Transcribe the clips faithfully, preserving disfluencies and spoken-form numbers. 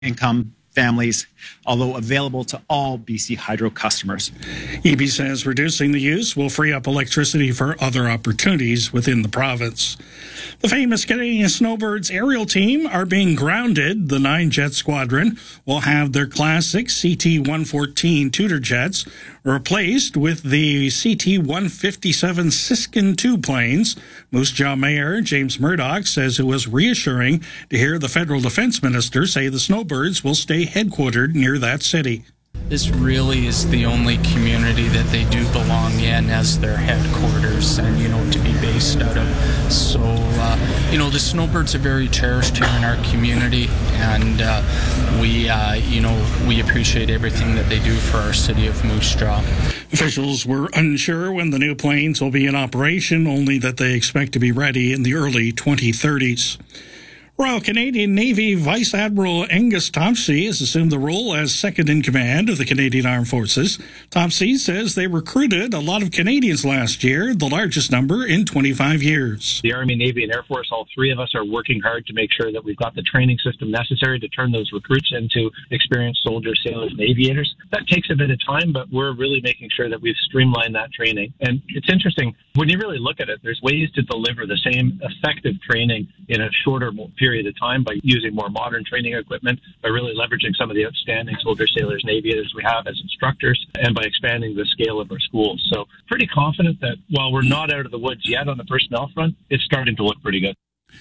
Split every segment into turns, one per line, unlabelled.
income families, although available to all B C Hydro customers.
E B says reducing the use will free up electricity for other opportunities within the province. The famous Canadian Snowbirds aerial team are being grounded. The nine-jet squadron will have their classic C T one fourteen Tudor jets replaced with the C T one fifty-seven Siskin two planes. Moose Jaw Mayor James Murdoch says it was reassuring to hear the federal defense minister say the Snowbirds will stay headquartered near that city.
This really is the only community that they do belong in as their headquarters and, you know, to be based out of. So, uh, you know, the Snowbirds are very cherished here in our community, and uh, we, uh, you know, we appreciate everything that they do for our city of Moose Jaw.
Officials were unsure when the new planes will be in operation, only that they expect to be ready in the early twenty thirties. Royal Canadian Navy Vice Admiral Angus Thompson has assumed the role as second-in-command of the Canadian Armed Forces. Thompson says they recruited a lot of Canadians last year, the largest number in twenty-five years.
The Army, Navy, and Air Force, all three of us are working hard to make sure that we've got the training system necessary to turn those recruits into experienced soldiers, sailors, and aviators. That takes a bit of time, but we're really making sure that we've streamlined that training. And it's interesting, when you really look at it, there's ways to deliver the same effective training in a shorter period of time by using more modern training equipment, by really leveraging some of the outstanding soldiers, sailors, and aviators we have as instructors, and by expanding the scale of our schools. So pretty confident that while we're not out of the woods yet on the personnel front, it's starting to look pretty good.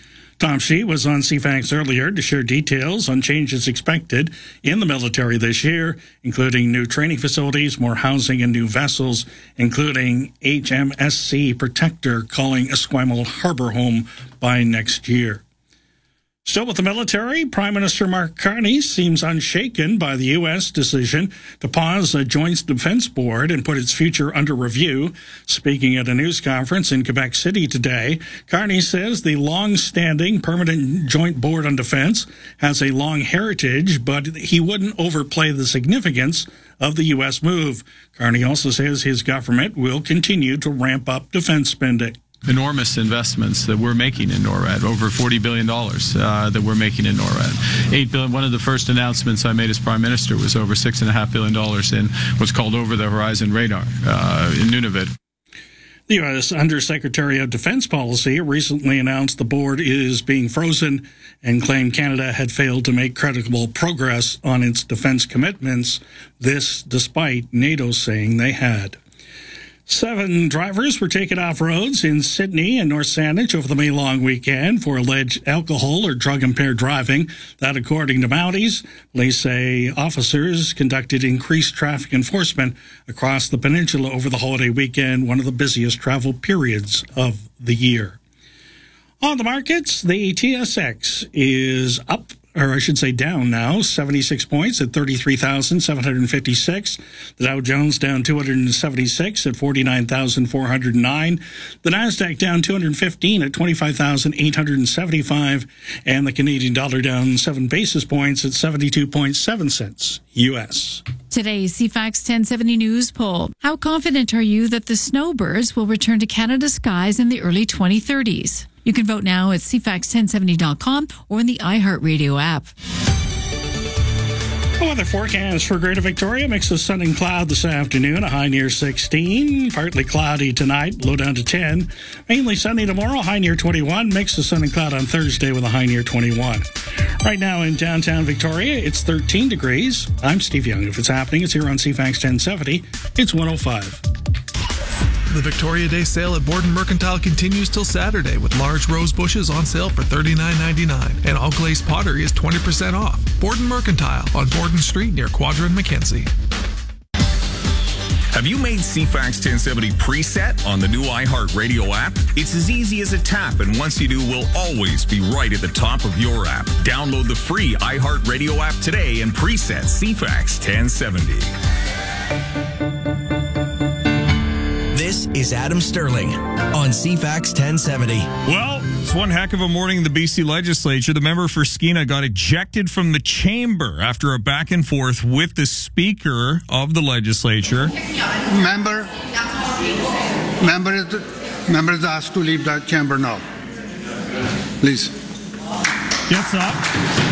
Tom Shee was on C FAX earlier to share details on changes expected in the military this year, including new training facilities, more housing, and new vessels, including H M S C Protector calling Esquimalt Harbor home by next year. Still with the military, Prime Minister Mark Carney seems unshaken by the U S decision to pause a Joint Defense Board and put its future under review. Speaking at a news conference in Quebec City today, Carney says the long-standing Permanent Joint Board on Defense has a long heritage, but he wouldn't overplay the significance of the U S move. Carney also says his government will continue to ramp up defense spending.
Enormous investments that we're making in NORAD, over forty billion dollars uh, that we're making in NORAD. eight billion dollars, one of the first announcements I made as Prime Minister was over six point five billion dollars in what's called over-the-horizon radar uh, in Nunavut.
The U S Undersecretary of Defense Policy recently announced the board is being frozen and claimed Canada had failed to make credible progress on its defense commitments, this despite NATO saying they had. Seven drivers were taken off roads in Sydney and North Saanich over the May long weekend for alleged alcohol or drug-impaired driving. That, according to Mounties, police say officers conducted increased traffic enforcement across the peninsula over the holiday weekend, one of the busiest travel periods of the year. On the markets, the T S X is up, or I should say down now, seventy-six points at thirty-three thousand seven hundred fifty-six. The Dow Jones down two hundred seventy-six at forty-nine thousand four hundred nine. The Nasdaq down two hundred fifteen at twenty-five thousand eight hundred seventy-five. And the Canadian dollar down seven basis points at seventy-two point seven cents U S.
Today's C FAX ten seventy News poll. How confident are you that the Snowbirds will return to Canada's skies in the early twenty thirties? You can vote now at C FAX ten seventy dot com or in the iHeartRadio app.
The weather forecast for Greater Victoria, mix of sun and cloud this afternoon, a high near sixteen. Partly cloudy tonight, low down to ten. Mainly sunny tomorrow, high near twenty-one. Mix of sun and cloud on Thursday with a high near twenty-one. Right now in downtown Victoria, it's thirteen degrees. I'm Steve Young. If it's happening, it's here on C FAX ten seventy. It's one oh five.
The Victoria Day sale at Borden Mercantile continues till Saturday with large rose bushes on sale for thirty-nine ninety-nine, and all glazed pottery is twenty percent off. Borden Mercantile on Borden Street near Quadra and Mackenzie.
Have you made C FAX ten seventy preset on the new iHeartRadio app? It's as easy as a tap, and once you do, we'll always be right at the top of your app. Download the free iHeartRadio app today and preset C FAX ten seventy.
This is Adam Sterling on C FAX ten seventy.
Well, it's one heck of a morning in the B C legislature. The member for Skeena got ejected from the chamber after a back and forth with the speaker of the legislature.
Member, member, member is asked to leave the chamber now. Please.
Gets up.